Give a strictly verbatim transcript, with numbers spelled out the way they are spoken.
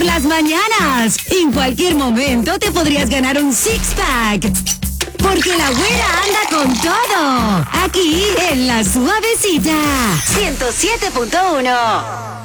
las mañanas. En cualquier momento te podrías ganar un six-pack. Porque la güera anda con todo. Aquí en La Suavecita. ciento siete punto uno.